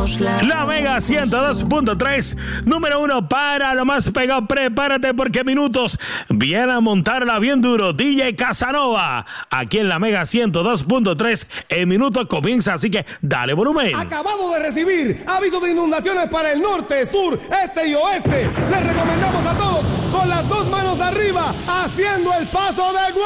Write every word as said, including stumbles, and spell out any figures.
somos la... La Mega ciento dos punto tres, número uno para lo más pegado. Prepárate porque minutos viene a montarla bien duro D J Casanova. Aquí en la Mega ciento dos punto tres, el minuto comienza, así que dale volumen. Acabamos de recibir aviso de inundaciones para el norte, sur, este y oeste. Les recomendamos a todos con las dos manos arriba haciendo el paso de